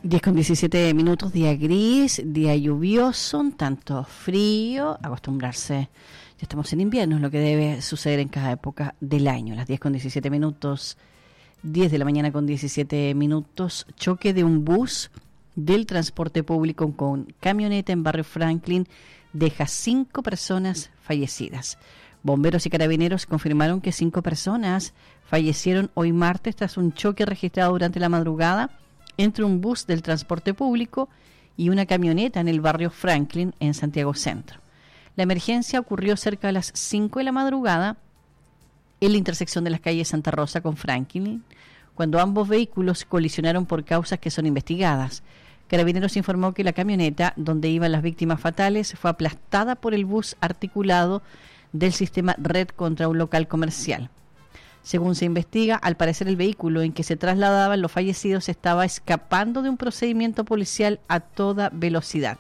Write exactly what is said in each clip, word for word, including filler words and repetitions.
diez con diecisiete minutos, día gris, día lluvioso, un tanto frío, acostumbrarse, ya estamos en invierno, es lo que debe suceder en cada época del año. Las diez con diecisiete minutos, diez de la mañana con diecisiete minutos, choque de un bus del transporte público con camioneta en Barrio Franklin deja cinco personas fallecidas. Bomberos y carabineros confirmaron que cinco personas fallecieron hoy martes tras un choque registrado durante la madrugada entre un bus del transporte público y una camioneta en el barrio Franklin, en Santiago Centro. La emergencia ocurrió cerca de las cinco de la madrugada en la intersección de las calles Santa Rosa con Franklin, cuando ambos vehículos colisionaron por causas que son investigadas. Carabineros informó que la camioneta donde iban las víctimas fatales fue aplastada por el bus articulado del sistema Red contra un local comercial. Según se investiga, al parecer el vehículo en que se trasladaban los fallecidos estaba escapando de un procedimiento policial a toda velocidad.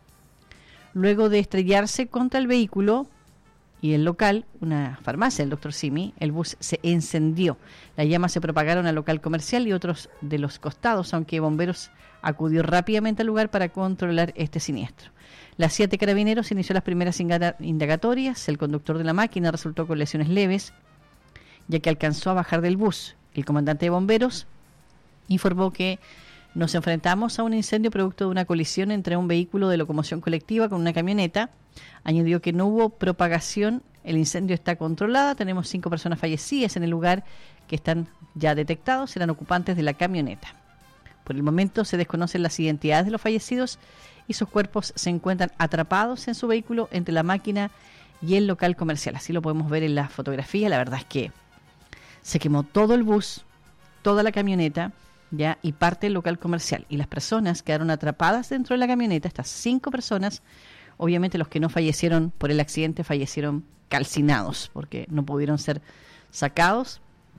Luego de estrellarse contra el vehículo y el local, una farmacia, el doctor Simi, el bus se encendió. Las llamas se propagaron al local comercial y otros de los costados, aunque bomberos acudió rápidamente al lugar para controlar este siniestro. Las siete carabineros inició las primeras indagatorias. El conductor de la máquina resultó con lesiones leves, ya que alcanzó a bajar del bus. El comandante de bomberos informó que nos enfrentamos a un incendio producto de una colisión entre un vehículo de locomoción colectiva con una camioneta. Añadió que no hubo propagación, el incendio está controlado, tenemos cinco personas fallecidas en el lugar que están ya detectados, eran ocupantes de la camioneta. Por el momento se desconocen las identidades de los fallecidos y sus cuerpos se encuentran atrapados en su vehículo entre la máquina y el local comercial. Así lo podemos ver en la fotografía. La verdad es que se quemó todo el bus, toda la camioneta, ya, y parte del local comercial. Y las personas quedaron atrapadas dentro de la camioneta, estas cinco personas. Obviamente los que no fallecieron por el accidente fallecieron calcinados, porque no pudieron ser sacados.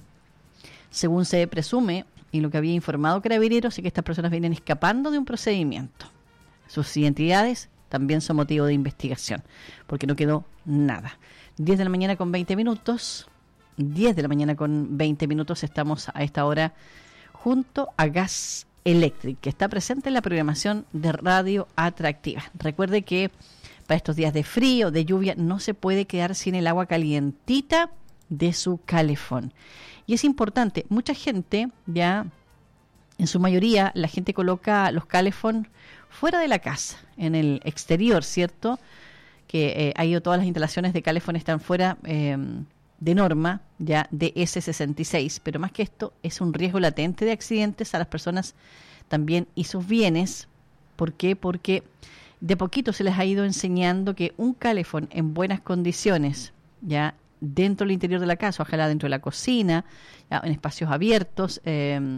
Según se presume, y lo que había informado Carabineros, es que estas personas vienen escapando de un procedimiento. Sus identidades también son motivo de investigación, porque no quedó nada. diez de la mañana con veinte minutos... diez de la mañana con veinte minutos, estamos a esta hora junto a Gas Electric, que está presente en la programación de Radio Atractiva. Recuerde que para estos días de frío, de lluvia, no se puede quedar sin el agua calientita de su calefón. Y es importante, mucha gente, ya en su mayoría, la gente coloca los calefón fuera de la casa, en el exterior, ¿cierto? Que eh, ahí todas las instalaciones de calefón están fuera eh, de norma, ya de ese sesenta y seis, pero más que esto es un riesgo latente de accidentes a las personas también y sus bienes. ¿Por qué? Porque de poquito se les ha ido enseñando que un calefón en buenas condiciones, ya dentro del interior de la casa, ojalá dentro de la cocina, ya, en espacios abiertos, eh,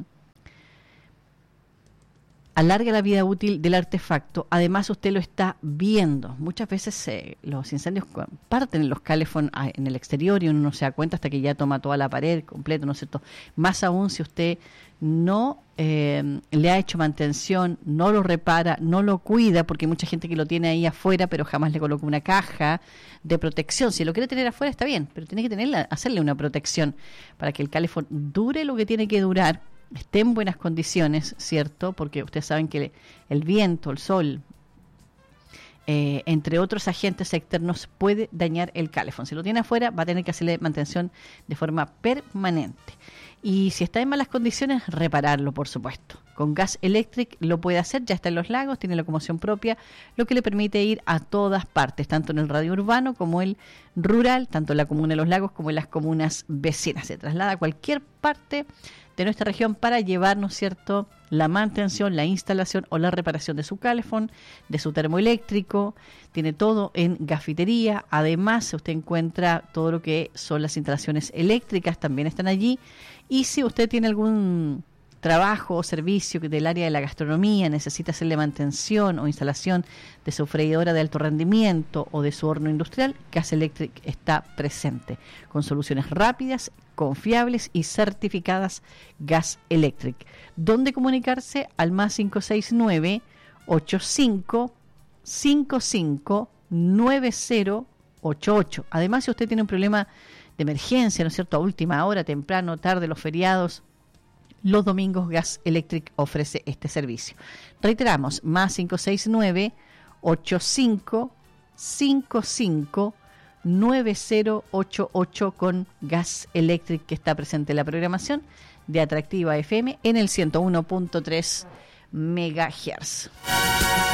alarga la vida útil del artefacto. Además, usted lo está viendo. Muchas veces eh, los incendios parten en los calefón en el exterior y uno no se da cuenta hasta que ya toma toda la pared completa, ¿no es cierto? Más aún si usted no eh, le ha hecho mantención, no lo repara, no lo cuida, porque hay mucha gente que lo tiene ahí afuera, pero jamás le coloca una caja de protección. Si lo quiere tener afuera está bien, pero tiene que tenerla, hacerle una protección para que el calefón dure lo que tiene que durar, esté en buenas condiciones, ¿cierto? Porque ustedes saben que el viento, el sol, eh, entre otros agentes externos, puede dañar el calefón. Si lo tiene afuera, va a tener que hacerle mantención de forma permanente. Y si está en malas condiciones, repararlo, por supuesto. Con Gas Electric lo puede hacer, ya está en los lagos, tiene locomoción propia, lo que le permite ir a todas partes, tanto en el radio urbano como el rural, tanto en la comuna de Los Lagos como en las comunas vecinas. Se traslada a cualquier parte de nuestra región para llevar, ¿no es cierto?, la mantención, la instalación o la reparación de su calefón, de su termoeléctrico. Tiene todo en Gafitería. Además, usted encuentra todo lo que son las instalaciones eléctricas, también están allí. Y si usted tiene algún trabajo o servicio del área de la gastronomía, necesita hacerle mantención o instalación de su freidora de alto rendimiento o de su horno industrial, Gas Electric está presente con soluciones rápidas, confiables y certificadas. Gas Electric. ¿Dónde comunicarse? Al más cinco seis nueve, ocho cinco, cinco cinco, nueve cero ocho ocho. Además, si usted tiene un problema de emergencia, ¿no es cierto?, a última hora, temprano, tarde, los feriados, los domingos Gas Electric ofrece este servicio. Reiteramos, más cinco seis nueve, ocho cinco cinco cinco, nueve cero ocho ocho con Gas Electric, que está presente en la programación de Atractiva F M en el ciento uno punto tres megahertz.